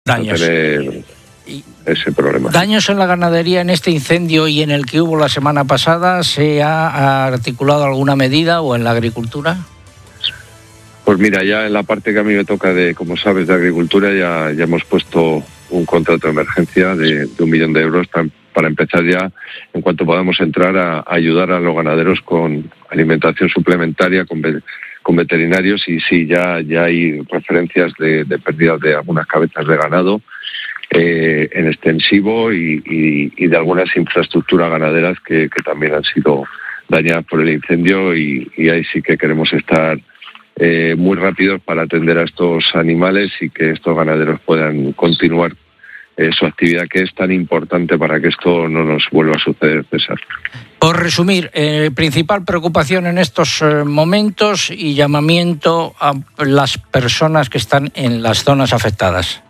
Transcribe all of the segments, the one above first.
daños. No tener ese problema. ¿Daños en la ganadería en este incendio y en el que hubo la semana pasada? ¿Se ha articulado alguna medida o en la agricultura? Pues mira, ya en la parte que a mí me toca de, como sabes, de agricultura, ya hemos puesto un contrato de emergencia de 1 millón de euros para empezar ya, en cuanto podamos entrar, a ayudar a los ganaderos con alimentación suplementaria, con veterinarios, y sí, ya hay referencias de pérdidas de algunas cabezas de ganado en extensivo y de algunas infraestructuras ganaderas que también han sido dañadas por el incendio, y ahí sí que queremos estar muy rápidos para atender a estos animales y que estos ganaderos puedan continuar su actividad, que es tan importante para que esto no nos vuelva a suceder, César. Por resumir, principal preocupación en estos momentos y llamamiento a las personas que están en las zonas afectadas.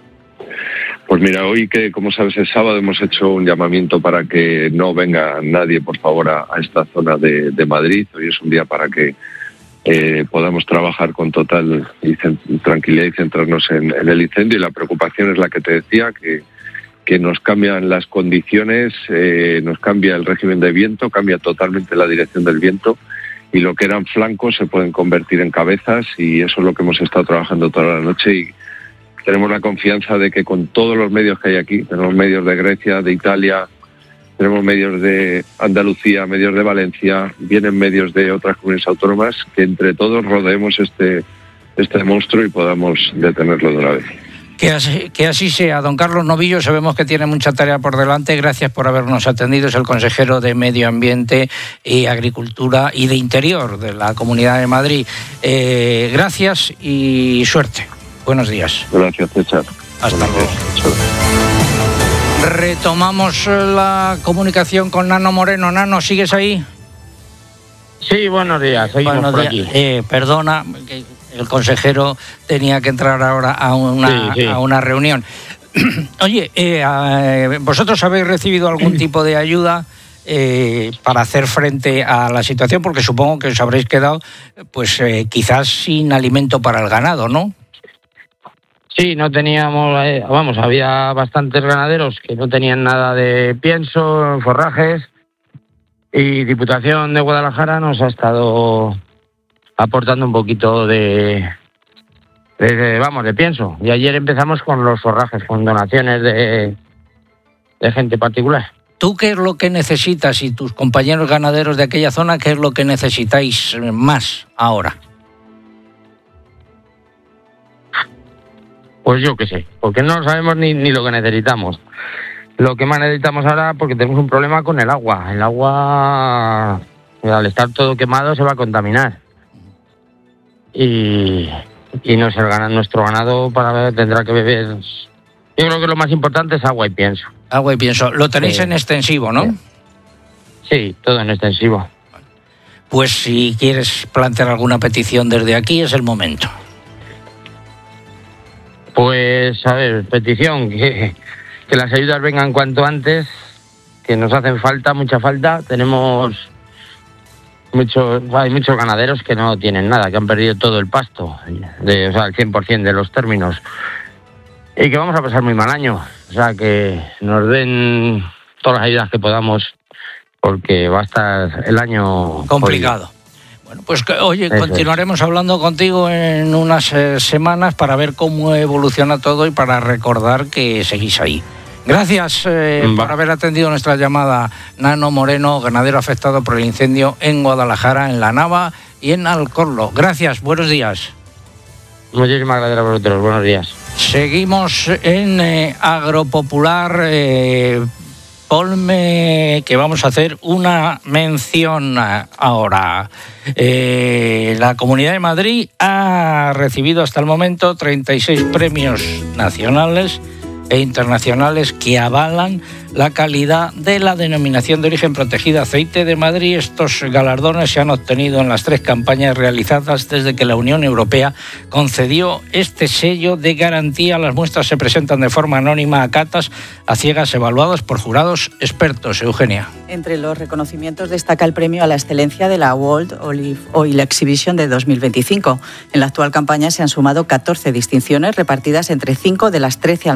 Pues mira, hoy que, como sabes, es sábado, hemos hecho un llamamiento para que no venga nadie, por favor, a esta zona de Madrid. Hoy es un día para que podamos trabajar con total tranquilidad y centrarnos en el incendio. Y la preocupación es la que te decía, que nos cambian las condiciones, nos cambia el régimen de viento, cambia totalmente la dirección del viento, y lo que eran flancos se pueden convertir en cabezas, y eso es lo que hemos estado trabajando toda la noche. Y tenemos la confianza de que con todos los medios que hay aquí, tenemos medios de Grecia, de Italia, tenemos medios de Andalucía, medios de Valencia, vienen medios de otras comunidades autónomas, que entre todos rodeemos este monstruo y podamos detenerlo de una vez. Que así sea. Don Carlos Novillo, sabemos que tiene mucha tarea por delante. Gracias por habernos atendido. Es el consejero de Medio Ambiente y Agricultura y de Interior de la Comunidad de Madrid. Gracias y suerte. Buenos días. Gracias, César. Hasta luego. Retomamos la comunicación con Nano Moreno. Nano, ¿sigues ahí? Sí, buenos días. Seguimos por aquí. Perdona, que el consejero tenía que entrar ahora a una reunión. Oye, ¿vosotros habéis recibido algún tipo de ayuda para hacer frente a la situación? Porque supongo que os habréis quedado, pues quizás sin alimento para el ganado, ¿no? Sí, no teníamos, había bastantes ganaderos que no tenían nada de pienso, forrajes, y Diputación de Guadalajara nos ha estado aportando un poquito de pienso. Y ayer empezamos con los forrajes, con donaciones de gente particular. ¿Tú qué es lo que necesitas, y tus compañeros ganaderos de aquella zona, qué es lo que necesitáis más ahora? Pues yo qué sé, porque no sabemos ni lo que necesitamos. Lo que más necesitamos ahora, porque tenemos un problema con el agua. El agua, al estar todo quemado, se va a contaminar. Y no se gana nuestro ganado tendrá que beber. Yo creo que lo más importante es agua y pienso. Agua y pienso. Lo tenéis en extensivo, ¿no? Sí, todo en extensivo. Pues si quieres plantear alguna petición desde aquí, es el momento. Pues, a ver, petición, que las ayudas vengan cuanto antes, que nos hacen falta, mucha falta. Hay muchos ganaderos que no tienen nada, que han perdido todo el pasto, el 100% de los términos. Y que vamos a pasar muy mal año. O sea, que nos den todas las ayudas que podamos, porque va a estar el año complicado. Bueno, pues oye, continuaremos hablando contigo en unas semanas para ver cómo evoluciona todo y para recordar que seguís ahí. Gracias por haber atendido nuestra llamada. Nano Moreno, ganadero afectado por el incendio en Guadalajara, en La Nava y en Alcorlo. Gracias, buenos días. Muchísimas gracias a vosotros, buenos días. Seguimos en Agropopular. Ponme que vamos a hacer una mención ahora. La Comunidad de Madrid ha recibido hasta el momento 36 premios nacionales e internacionales que avalan la calidad de la denominación de origen protegida Aceite de Madrid. Estos galardones se han obtenido en las 3 campañas realizadas desde que la Unión Europea concedió este sello de garantía. Las muestras se presentan de forma anónima a catas a ciegas evaluadas por jurados expertos. Eugenia. Entre los reconocimientos destaca el premio a la excelencia de la World Olive Oil Exhibition de 2025. En la actual campaña se han sumado 14 distinciones repartidas entre 5 de las 13